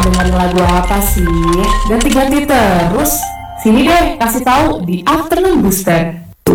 dengerin lagu apa sih? Ganti-ganti terus. Sini deh, kasih tahu di Afternoon Booster.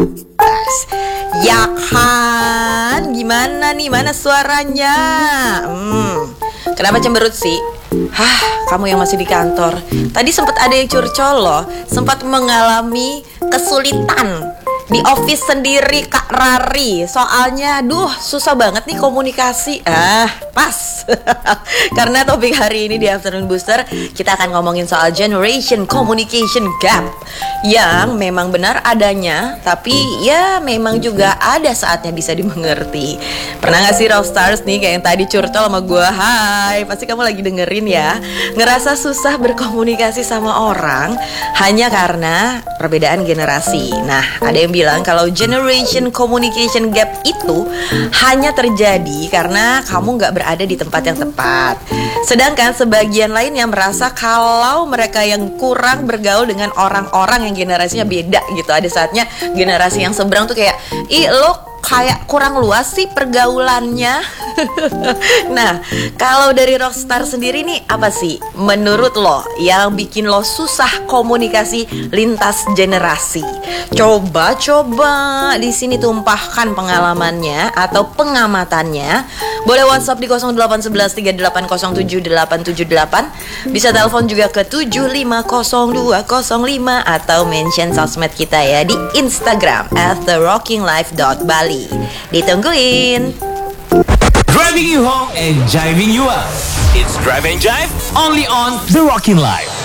Ya kan, gimana nih, mana suaranya? Kenapa cemberut sih? Kamu yang masih di kantor. Tadi sempat ada yang curcol loh, sempat mengalami kesulitan di office sendiri Kak Rari. Soalnya susah banget nih komunikasi. Pas karena topik hari ini di Afternoon Booster kita akan ngomongin soal generation communication gap yang memang benar adanya, tapi ya memang juga ada saatnya bisa dimengerti. Pernah gak sih Rockstars nih kayak yang tadi curcol sama gue? Hai, pasti kamu lagi dengerin ya. Ngerasa susah berkomunikasi sama orang hanya karena perbedaan generasi. Nah, ada yang bilang kalau generation communication gap itu hanya terjadi karena kamu gak berada di tempat yang tepat. Sedangkan sebagian lain yang merasa kalau mereka yang kurang bergaul dengan orang-orang yang generasinya beda gitu. Ada saatnya generasi yang seberang tuh kayak, lo kayak kurang luas sih pergaulannya. Nah, kalau dari Rockstar sendiri nih, apa sih menurut lo yang bikin lo susah komunikasi lintas generasi? Coba di sini tumpahkan pengalamannya atau pengamatannya. Boleh WhatsApp di 081138078878. Bisa telepon juga ke 750205 atau mention sosmed kita ya di Instagram @therockinglife.bali. Ditungguin. Driving you home and jiving you up. It's Drive and Jive only on The Rockin' Life.